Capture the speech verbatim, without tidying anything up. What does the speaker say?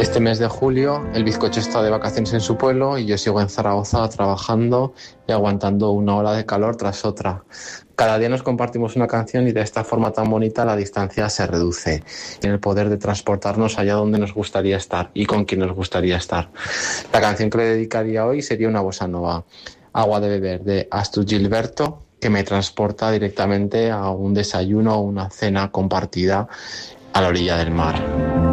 Este mes de julio el bizcocho está de vacaciones en su pueblo y yo sigo en Zaragoza trabajando y aguantando una ola de calor tras otra. Cada día nos compartimos una canción y de esta forma tan bonita la distancia se reduce. Tiene el poder de transportarnos allá donde nos gustaría estar y con quien nos gustaría estar. La canción que le dedicaría hoy sería una bossa nova, Agua de beber, de Astu Gilberto, que me transporta directamente a un desayuno o una cena compartida a la orilla del mar.